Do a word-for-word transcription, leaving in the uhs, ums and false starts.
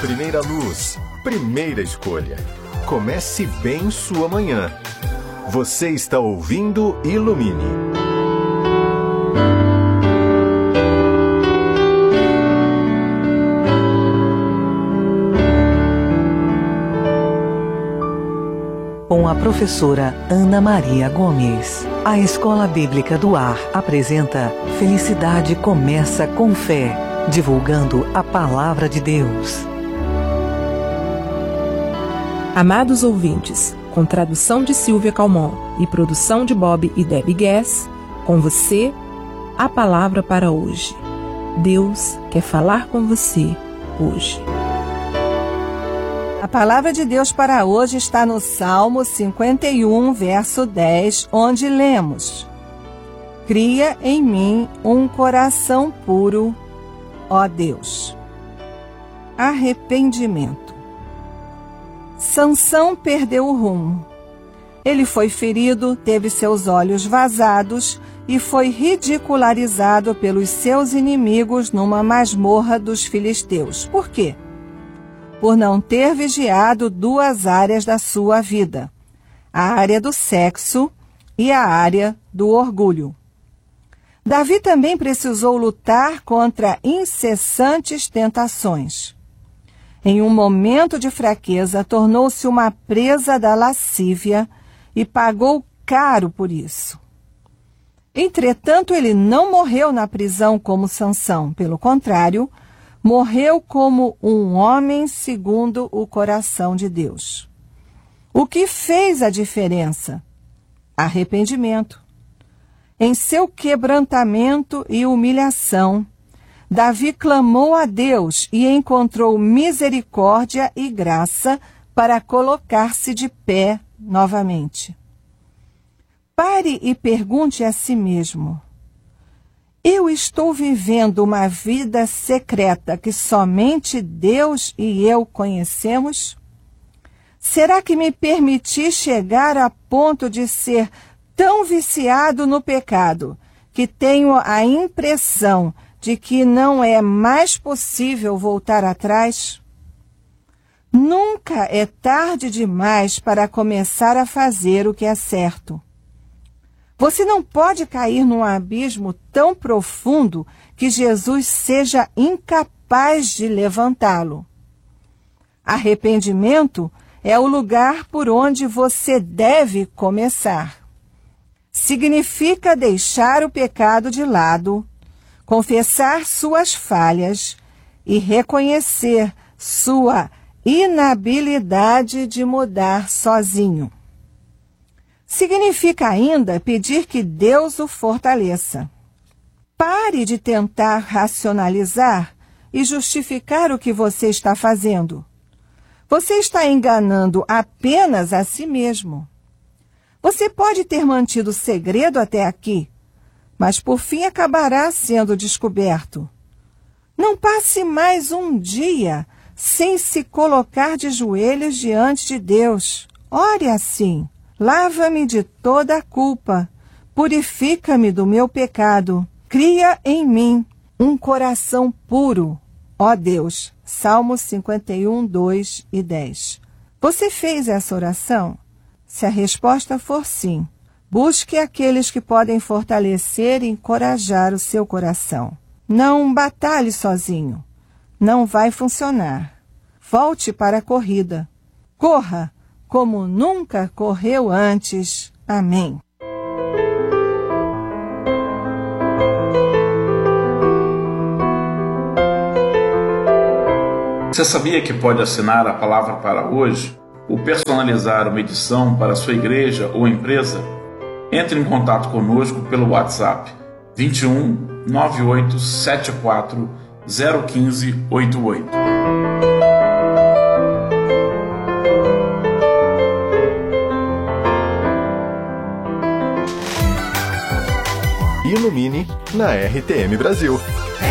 Primeira luz, primeira escolha. Comece bem sua manhã. Você está ouvindo Ilumine. Com a professora Ana Maria Gomes, a Escola Bíblica do Ar apresenta Felicidade Começa com Fé, divulgando a Palavra de Deus. Amados ouvintes, com tradução de Silvia Calmon e produção de Bob e Debbie Guess, com você, a palavra para hoje. Deus quer falar com você hoje. A palavra de Deus para hoje está no Salmo cinquenta e um, verso dez, onde lemos: Cria em mim um coração puro, ó Deus. Arrependimento. Sansão perdeu o rumo. Ele foi ferido, teve seus olhos vazados e foi ridicularizado pelos seus inimigos numa masmorra dos filisteus. Por quê? Por não ter vigiado duas áreas da sua vida, a área do sexo e a área do orgulho. Davi também precisou lutar contra incessantes tentações. Em um momento de fraqueza, tornou-se uma presa da lascívia e pagou caro por isso. Entretanto, ele não morreu na prisão como Sansão, pelo contrário, morreu como um homem segundo o coração de Deus. O que fez a diferença? Arrependimento. Em seu quebrantamento e humilhação, Davi clamou a Deus e encontrou misericórdia e graça para colocar-se de pé novamente. Pare e pergunte a si mesmo: eu estou vivendo uma vida secreta que somente Deus e eu conhecemos? Será que me permiti chegar a ponto de ser tão viciado no pecado que tenho a impressão de que não é mais possível voltar atrás? Nunca é tarde demais para começar a fazer o que é certo. Você não pode cair num abismo tão profundo que Jesus seja incapaz de levantá-lo. Arrependimento é o lugar por onde você deve começar. Significa deixar o pecado de lado, confessar suas falhas e reconhecer sua inabilidade de mudar sozinho. Significa ainda pedir que Deus o fortaleça. Pare de tentar racionalizar e justificar o que você está fazendo. Você está enganando apenas a si mesmo. Você pode ter mantido segredo até aqui, mas por fim acabará sendo descoberto. Não passe mais um dia sem se colocar de joelhos diante de Deus. Ore assim: lava-me de toda a culpa, purifica-me do meu pecado, cria em mim um coração puro, ó Deus. Salmo cinquenta e um, dois e dez. Você fez essa oração? Se a resposta for sim, busque aqueles que podem fortalecer e encorajar o seu coração. Não batalhe sozinho. Não vai funcionar. Volte para a corrida. Corra como nunca correu antes. Amém. Você sabia que pode assinar a palavra para hoje ou personalizar uma edição para a sua igreja ou empresa? Entre em contato conosco pelo WhatsApp vinte e um, nove oito sete quatro, zero um cinco oito oito. Ilumine na R T M Brasil.